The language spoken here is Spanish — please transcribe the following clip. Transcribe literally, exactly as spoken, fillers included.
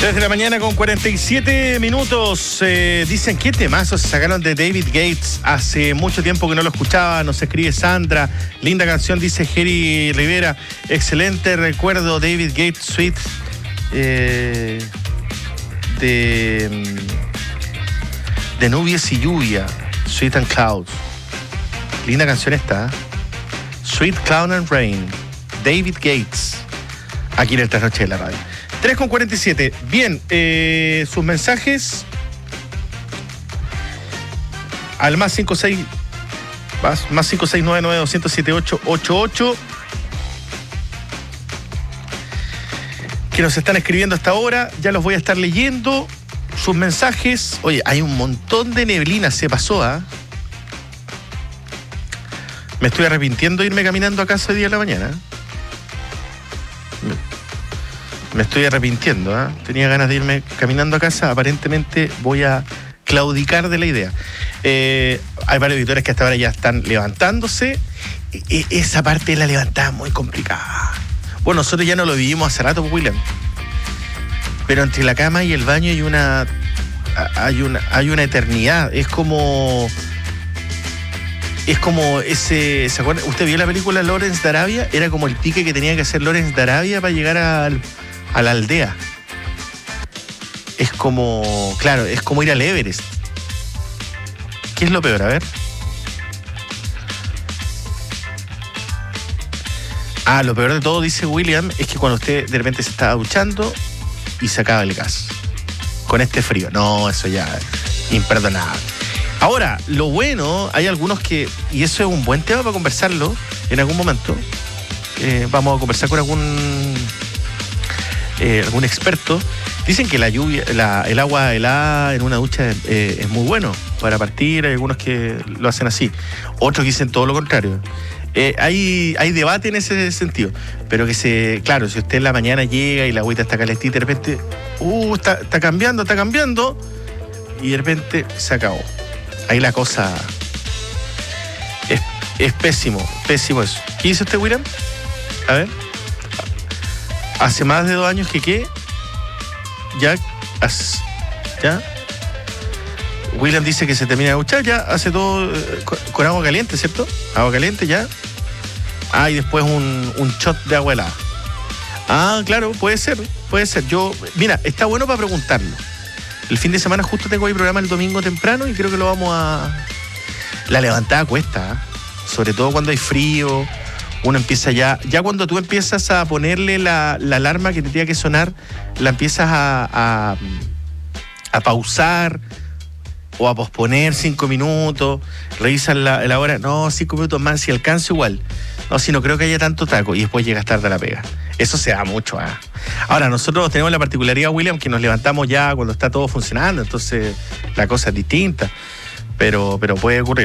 Desde la mañana con cuarenta y siete minutos. Eh, dicen qué temazos se sacaron de David Gates. Hace mucho tiempo que no lo escuchaba. Nos escribe Sandra. Linda canción, dice Jerry Rivera. Excelente recuerdo, David Gates, Sweet. Eh, de, de nubes y lluvia. Sweet and Clouds. Linda canción esta. ¿eh? Sweet Cloud and Rain. David Gates. Aquí en el Trasnoche de la Radio. tres con cuarenta y siete. Bien, eh, sus mensajes al más cinco seis más, más cinco seis nueve nueve dos cero siete ocho ocho ocho que nos están escribiendo hasta ahora. Ya los voy a estar leyendo. Sus mensajes. Oye, hay un montón de neblina. Se pasó, ¿ah? ¿eh? Me estoy arrepintiendo de irme caminando a casa hoy día de la mañana. Me estoy arrepintiendo, ¿eh? Tenía ganas de irme caminando a casa. Aparentemente voy a claudicar de la idea. Eh, hay varios editores que hasta ahora ya están levantándose. E- esa parte de la levantada es muy complicada. Bueno, nosotros ya no lo vivimos hace rato, William. Pero entre la cama y el baño hay una, hay una, hay una eternidad. Es como... Es como ese... ¿Se acuerdan? ¿Usted vio la película Lawrence de Arabia? Era como el pique que tenía que hacer Lawrence de Arabia para llegar al... a la aldea. Es como, claro, es como ir al Everest. ¿Qué es lo peor? A ver. Ah, lo peor de todo, dice William, es que cuando usted de repente se está duchando y se acaba el gas. Con este frío. No, eso ya es imperdonable. Ahora, lo bueno, hay algunos que, y eso es un buen tema para conversarlo en algún momento. Eh, vamos a conversar con algún... Eh, algún experto. Dicen que la lluvia, la, el agua helada en una ducha eh, es muy bueno para partir. Hay algunos que lo hacen así, otros dicen todo lo contrario. Eh, hay, hay debate en ese sentido, pero que se, claro, si usted en la mañana llega y la agüita está calentita y de repente, uh, está, está cambiando, está cambiando, y de repente se acabó. Ahí la cosa es, es pésimo, pésimo eso. ¿Qué dice usted, William? A ver. Hace más de dos años que qué, ya, ya, William dice que se termina de duchar, ya hace todo eh, con, con agua caliente, ¿cierto? Agua caliente, ya. Ah, y después un, un shot de agua helada. Ah, claro, puede ser, puede ser. Yo, mira, está bueno para preguntarlo. El fin de semana justo tengo ahí programa el domingo temprano y creo que lo vamos a... La levantada cuesta, ¿eh? Sobre todo cuando hay frío. Uno empieza ya, ya cuando tú empiezas a ponerle la, la alarma que te tenía que sonar, la empiezas a, a, a pausar o a posponer cinco minutos, revisas la, la hora, no, cinco minutos más, si alcanzo igual. No, si no creo que haya tanto taco y después llegas tarde a la pega. Eso se da mucho. ¿eh? Ahora, nosotros tenemos la particularidad, William, que nos levantamos ya cuando está todo funcionando, entonces la cosa es distinta, pero, pero puede ocurrir.